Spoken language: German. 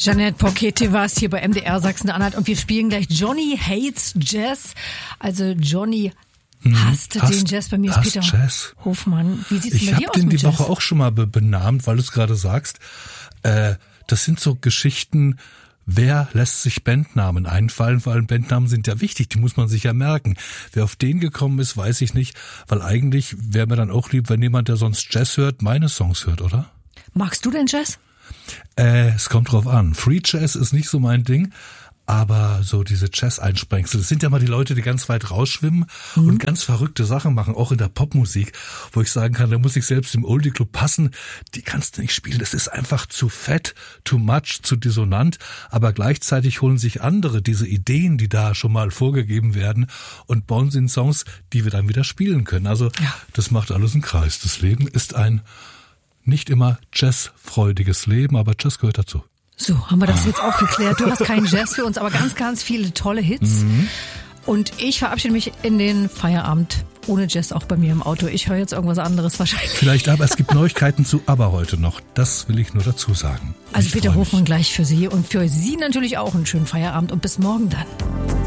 Jeanette Porchete war es hier bei MDR Sachsen-Anhalt und wir spielen gleich Johnny Hates Jazz. Also Johnny hasst den Jazz. Bei mir ist Peter Jazz. Hofmann. Wie sieht's denn bei dir aus mit Jazz? Ich habe den die Woche auch schon mal benannt, weil du es gerade sagst. Das sind so Geschichten, wer lässt sich Bandnamen einfallen? Vor allem Bandnamen sind ja wichtig, die muss man sich ja merken. Wer auf den gekommen ist, weiß ich nicht, weil eigentlich wäre mir dann auch lieb, wenn jemand, der sonst Jazz hört, meine Songs hört, oder? Magst du denn Jazz? Es kommt drauf an. Free Jazz ist nicht so mein Ding, aber so diese Jazz-Einsprengsel, das sind ja mal die Leute, die ganz weit rausschwimmen und ganz verrückte Sachen machen, auch in der Popmusik, wo ich sagen kann, da muss ich selbst im Oldie-Club passen, die kannst du nicht spielen, das ist einfach zu fett, too much, zu dissonant, aber gleichzeitig holen sich andere diese Ideen, die da schon mal vorgegeben werden und bauen sie in Songs, die wir dann wieder spielen können. Also das macht alles einen Kreis. Das Leben ist ein nicht immer jazzfreudiges Leben, aber Jazz gehört dazu. So, haben wir das jetzt auch geklärt. Du hast keinen Jazz für uns, aber ganz, ganz viele tolle Hits. Und ich verabschiede mich in den Feierabend ohne Jazz, auch bei mir im Auto. Ich höre jetzt irgendwas anderes wahrscheinlich. Vielleicht, aber es gibt Neuigkeiten zu ABBA heute noch. Das will ich nur dazu sagen. Also Peter Hofmann gleich für Sie und für Sie natürlich auch einen schönen Feierabend und bis morgen dann.